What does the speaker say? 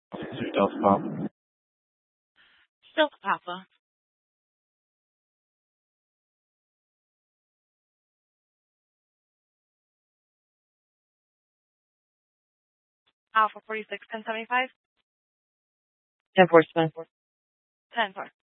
Delta Papa. Delta Papa. Alpha 46, 1075. 10-4, Smith. 10-4.